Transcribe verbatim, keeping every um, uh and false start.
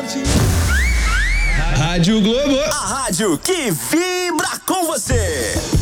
Rádio Globo. A rádio que vibra com você.